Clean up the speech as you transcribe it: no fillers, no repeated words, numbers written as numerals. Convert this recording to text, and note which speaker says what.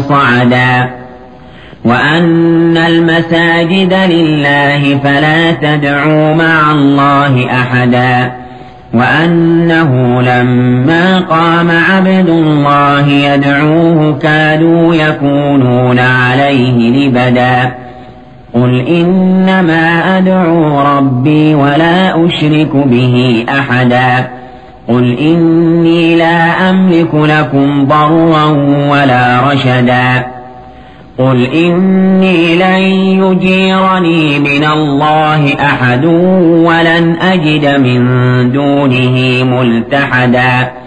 Speaker 1: صعدا وأن المساجد لله فلا تدعوا مع الله أحدا وأنه لما قام عبد الله يدعوه كادوا يكونون عليه لبدا قل إنما أدعو ربي ولا أشرك به أحدا قل إني لا أملك لكم ضرا ولا رشدا قل إني لن يجيرني من الله أحد ولن أجد من دونه ملتحدا